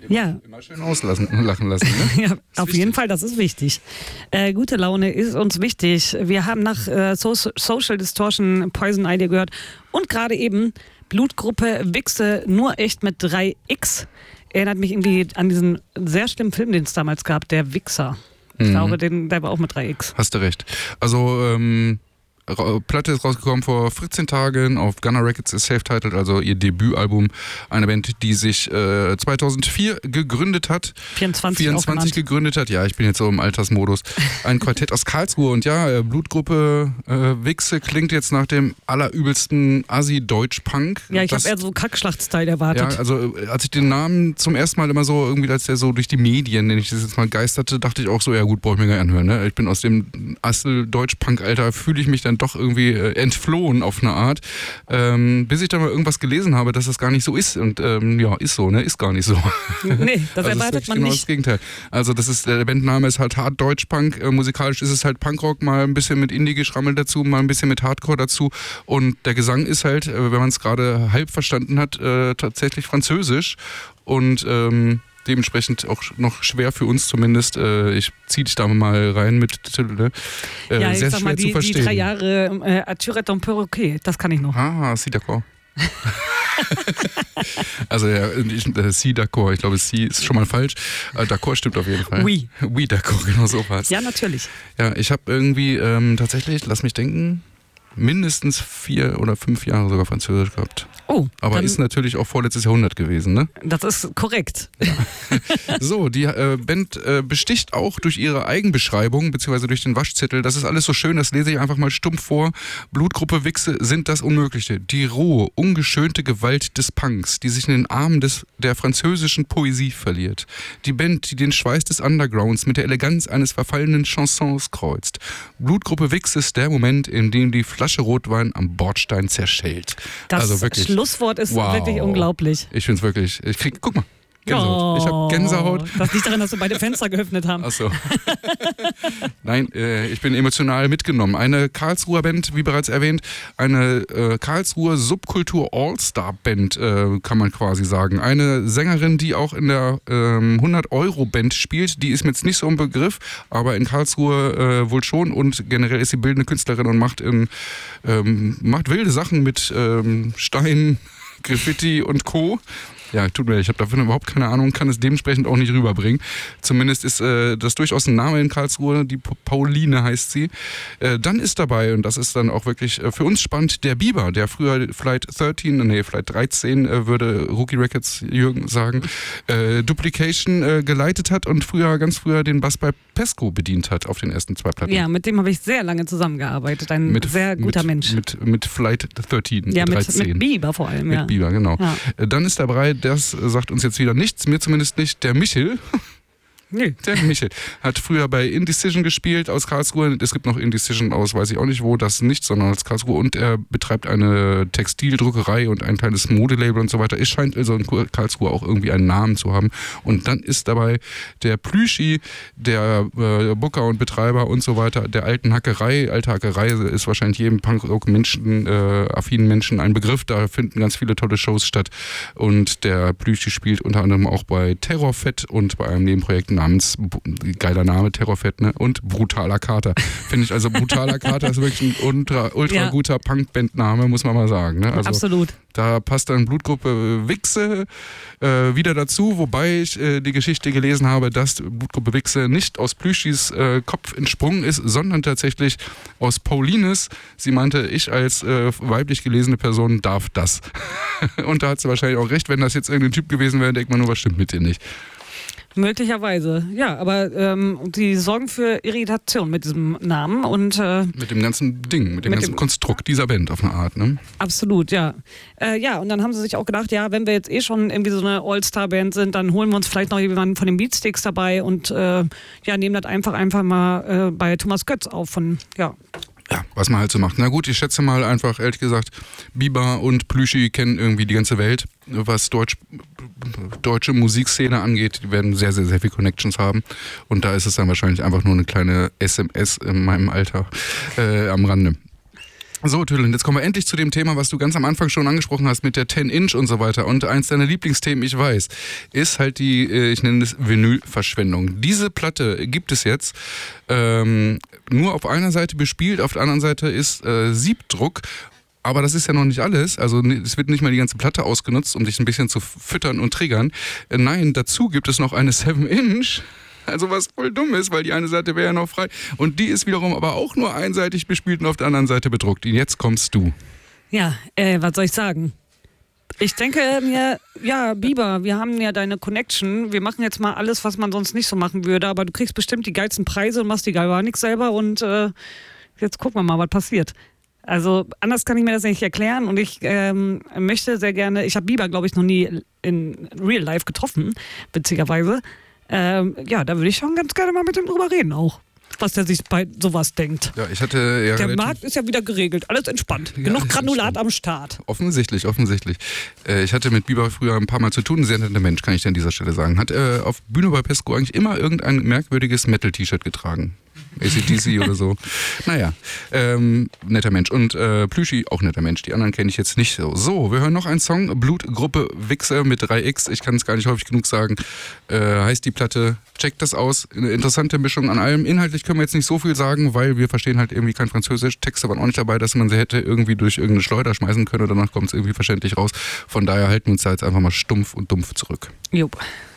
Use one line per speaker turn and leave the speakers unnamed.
Immer schön lachen lassen. Ne?
Ja, auf jeden Fall, das ist wichtig. Gute Laune ist uns wichtig. Wir haben nach Social Distortion Poison Idea gehört und gerade eben Blutgruppe Wichse, nur echt mit 3X. Erinnert mich irgendwie an diesen sehr schlimmen Film, den es damals gab, der Wichser. Ich glaube, der war auch mit 3X.
Hast du recht. Also, Platte ist rausgekommen vor 14 Tagen auf Gunner Records, ist self-titled, also ihr Debütalbum. Eine Band, die sich 2004 gegründet hat.
24
gegründet hat. Ja, ich bin jetzt so im Altersmodus. Ein Quartett aus Karlsruhe. Und ja, Blutgruppe Wichse klingt jetzt nach dem allerübelsten Assi-Deutsch-Punk.
Ja, ich habe eher so Kackschlacht-Style erwartet.
Ja, also als ich den Namen zum ersten Mal immer so irgendwie, als der so durch die Medien, nenne ich das jetzt mal, geisterte, dachte ich auch so, ja gut, brauche ich mir gar nicht anhören. Ne? Ich bin aus dem Assel-Deutsch-Punk-Alter, fühle ich mich dann doch irgendwie entflohen auf eine Art, bis ich dann mal irgendwas gelesen habe, dass das gar nicht so ist. Und ja, ist so, ne? Ist gar nicht so.
Nee, das
also
erwartet man
genau
nicht.
Das Gegenteil. Also das ist, der Bandname ist halt Hard Deutsch-Punk. Musikalisch ist es halt Punkrock, mal ein bisschen mit Indie-Geschrammel dazu, mal ein bisschen mit Hardcore dazu. Und der Gesang ist halt, wenn man es gerade halb verstanden hat, tatsächlich französisch. Und dementsprechend auch noch schwer für uns zumindest. Ich ziehe dich da mal rein mit Titel.
Ja, ich
sehr
sag
schwer
mal,
zu verstehen.
die 3 Jahre Arthur ton Perroquet, das kann ich noch.
Ah, si d'accord. Also ja, si d'accord, ich glaube, si ist schon mal falsch. D'accord stimmt auf jeden Fall.
Oui.
Oui, d'accord, genau so was.
Ja, natürlich.
Ja, ich habe irgendwie tatsächlich, lass mich denken, mindestens 4 oder 5 Jahre sogar Französisch gehabt.
Oh.
Aber ist natürlich auch vorletztes Jahrhundert gewesen, ne?
Das ist korrekt.
Ja. So, die Band besticht auch durch ihre Eigenbeschreibung, beziehungsweise durch den Waschzettel. Das ist alles so schön, das lese ich einfach mal stumpf vor. Blutgruppe Wichse sind das Unmögliche. Die rohe, ungeschönte Gewalt des Punks, die sich in den Armen der französischen Poesie verliert. Die Band, die den Schweiß des Undergrounds mit der Eleganz eines verfallenen Chansons kreuzt. Blutgruppe Wichse ist der Moment, in dem die Flasche Rotwein am Bordstein zerschellt.
Das
also wirklich,
Schlusswort ist wirklich unglaublich.
Ich finde es wirklich, guck mal. Gänsehaut. Ich habe Gänsehaut.
Das liegt daran, dass wir beide Fenster geöffnet haben.
Ach so. Nein, ich bin emotional mitgenommen. Eine Karlsruher Band, wie bereits erwähnt, eine Karlsruher Subkultur-All-Star-Band, kann man quasi sagen. Eine Sängerin, die auch in der 100-Euro-Band spielt, die ist mir jetzt nicht so ein Begriff, aber in Karlsruhe wohl schon und generell ist sie bildende Künstlerin und macht wilde Sachen mit Stein, Graffiti und Co. Ja, tut mir leid, ich habe davon überhaupt keine Ahnung, kann es dementsprechend auch nicht rüberbringen. Zumindest ist das durchaus ein Name in Karlsruhe, die Pauline heißt sie. Dann ist dabei, und das ist dann auch wirklich für uns spannend, der Biber, der früher Flight 13 würde Rookie Records Jürgen sagen, Duplication geleitet hat und ganz früher den Bass bei Pesco bedient hat auf den ersten 2 Platten.
Ja, mit dem habe ich sehr lange zusammengearbeitet, sehr guter Mensch.
Mit Flight 13,
ja,
13.
Mit Biber vor allem, ja.
Mit Biber, genau. Ja. Dann ist dabei, das sagt uns jetzt wieder nichts, mir zumindest nicht, der Michel. Nee, der Michel hat früher bei Indecision gespielt aus Karlsruhe. Es gibt noch Indecision aus, weiß ich auch nicht wo, das nicht, sondern aus Karlsruhe. Und er betreibt eine Textildruckerei und ein kleines Modelabel und so weiter. Es scheint also in Karlsruhe auch irgendwie einen Namen zu haben. Und dann ist dabei der Plüschi, der Booker und Betreiber und so weiter, der alten Hackerei. Alte Hackerei ist wahrscheinlich jedem Punkrock-Menschen, affinen Menschen ein Begriff. Da finden ganz viele tolle Shows statt. Und der Plüschi spielt unter anderem auch bei Terrorfett und bei einem Nebenprojekt namens, geiler Name, Terrorfett, ne? Und Brutaler Kater. Finde ich, also Brutaler Kater ist wirklich ein ultra guter Punk-Band-Name, muss man mal sagen. Ne? Also,
absolut.
Da passt dann Blutgruppe Wichse wieder dazu, wobei ich die Geschichte gelesen habe, dass Blutgruppe Wichse nicht aus Plüschis Kopf entsprungen ist, sondern tatsächlich aus Paulines. Sie meinte, ich als weiblich gelesene Person darf das. Und da hat sie wahrscheinlich auch recht, wenn das jetzt irgendein Typ gewesen wäre, denkt man nur, was stimmt mit dir nicht.
Möglicherweise, ja, aber die sorgen für Irritation mit diesem Namen und
mit dem ganzen Ding, mit dem ganzen Konstrukt dieser Band auf eine Art, ne?
Absolut, ja. Ja, und dann haben sie sich auch gedacht, ja, wenn wir jetzt schon irgendwie so eine All-Star-Band sind, dann holen wir uns vielleicht noch jemanden von den Beatsticks dabei und nehmen das einfach mal bei Thomas Götz auf
Ja, was man halt so macht. Na gut, ich schätze mal einfach, ehrlich gesagt, Biber und Plüschi kennen irgendwie die ganze Welt, was deutsche Musikszene angeht. Die werden sehr, sehr, sehr viel Connections haben. Und da ist es dann wahrscheinlich einfach nur eine kleine SMS in meinem Alter am Rande. So, Tüllen, jetzt kommen wir endlich zu dem Thema, was du ganz am Anfang schon angesprochen hast mit der 10-Inch und so weiter. Und eins deiner Lieblingsthemen, ich weiß, ist halt die, ich nenne es Vinylverschwendung. Diese Platte gibt es jetzt nur auf einer Seite bespielt, auf der anderen Seite ist Siebdruck. Aber das ist ja noch nicht alles. Also es wird nicht mal die ganze Platte ausgenutzt, um dich ein bisschen zu füttern und triggern. Nein, dazu gibt es noch eine 7-Inch. Also was voll dumm ist, weil die eine Seite wäre ja noch frei. Und die ist wiederum aber auch nur einseitig bespielt und auf der anderen Seite bedruckt. Und jetzt kommst du.
Ja, was soll ich sagen? Ich denke mir, ja, Biber, wir haben ja deine Connection. Wir machen jetzt mal alles, was man sonst nicht so machen würde. Aber du kriegst bestimmt die geilsten Preise und machst die Galvanik selber. Und jetzt gucken wir mal, was passiert. Also anders kann ich mir das nicht erklären. Und ich möchte sehr gerne, ich habe Biber, glaube ich, noch nie in Real Life getroffen, witzigerweise. Ja, da würde ich schon ganz gerne mal mit ihm drüber reden auch, was der sich bei sowas denkt.
Ja, ich hatte ja
der Markt ist ja wieder geregelt, alles entspannt.
Ja,
Genug Granulat am Start.
Offensichtlich. Ich hatte mit Biber früher ein paar Mal zu tun, ein sehr netter Mensch, kann ich dir an dieser Stelle sagen. Hat auf Bühne bei Pesco eigentlich immer irgendein merkwürdiges Metal-T-Shirt getragen. AC/DC oder so. Naja, netter Mensch. Und Plüschi, auch netter Mensch. Die anderen kenne ich jetzt nicht so. So, wir hören noch einen Song. Blutgruppe Wichser mit 3X. Ich kann es gar nicht häufig genug sagen. Heißt die Platte. Checkt das aus. Eine interessante Mischung an allem. Inhaltlich können wir jetzt nicht so viel sagen, weil wir verstehen halt irgendwie kein Französisch. Texte waren auch nicht dabei, dass man sie hätte irgendwie durch irgendeine Schleuder schmeißen können und danach kommt es irgendwie verständlich raus. Von daher halten wir uns da jetzt einfach mal stumpf und dumpf zurück.
Jupp.